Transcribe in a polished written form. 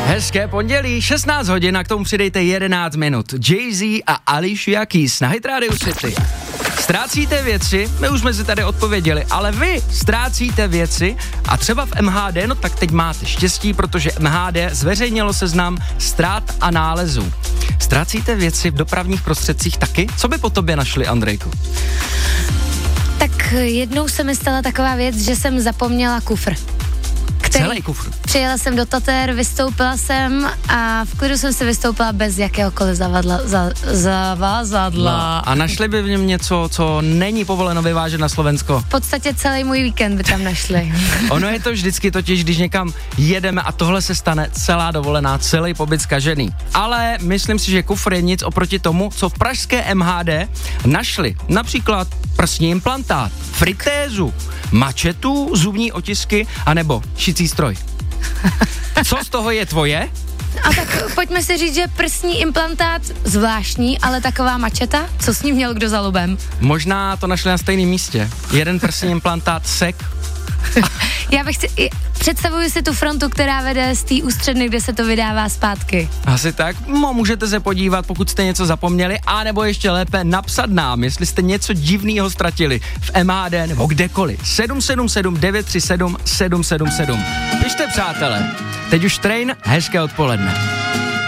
Hezké pondělí, 16 hodin a k tomu přidejte 11 minut. Jay-Z a Alicia Keys na Hit Radio City. Ztrácíte věci, my už jsme si tady odpověděli, ale vy ztrácíte věci a třeba v MHD, no tak teď máte štěstí, protože MHD zveřejnilo seznam ztrát a nálezů. Ztrácíte věci v dopravních prostředcích taky? Co by po tobě našli, Andrejku? Tak jednou se mi stala taková věc, že jsem zapomněla kufr. Celý kufr. Přijela jsem do Tater, vystoupila jsem a v klidu jsem se vystoupila bez jakéhokoliv zavazadla. No, a našli by v něm něco, co není povoleno vyvážet na Slovensko? V podstatě celý můj víkend by tam našli. Ono je to vždycky totiž, když někam jedeme a tohle se stane, celá dovolená, celý pobyt zkažený. Ale myslím si, že kufr je nic oproti tomu, co v pražské MHD našli. Například prsní implantát, fritézu, mačetu, zubní otisky anebo šicí stroj. Co z toho je tvoje? A tak pojďme si říct, že prsní implantát zvláštní, ale taková mačeta, co s ním měl kdo za lubem? Možná to našli na stejném místě. Jeden prsní implantát sek. Představuji si tu frontu, která vede z té ústředny, kde se to vydává zpátky. Asi tak. Můžete se podívat, pokud jste něco zapomněli, anebo ještě lépe napsat nám, jestli jste něco divného ztratili v MHD nebo kdekoliv. 777 937 777. Pište, přátelé. Teď už Train, hezké odpoledne.